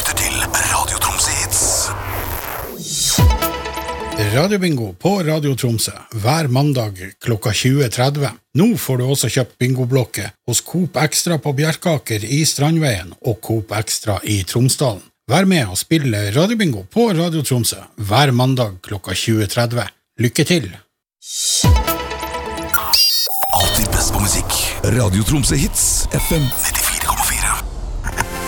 lytter til Radio Tromsø Hits. Radiobingo på Radio Tromsø hver mandag klokka 20.30. Nå får du også kjøpt bingoblokke hos Coop Extra på Bjerkaker i Strandveien og Coop Extra i Tromsdalen. Vær med og spille radiobingo på Radio Tromsø hver mandag klokka 20.30. Lykke til! Alltid best på musikk. Radio Tromsø Hits, FM 95.